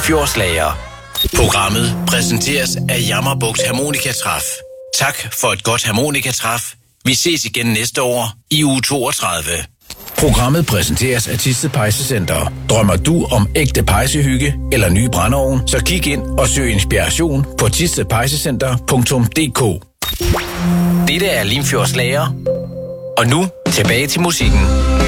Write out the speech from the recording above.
Limfjordslager. Programmet præsenteres af Jammerbugt Harmonikatræf. Tak for et godt harmonikatræf. Vi ses igen næste år i uge 32. Programmet præsenteres af Thisted Pejsecenter. Drømmer du om ægte pejsehygge eller ny brændeovn, så kig ind og søg inspiration på thistedpejsecenter.dk. Dette er Limfjordslager. Og nu tilbage til musikken.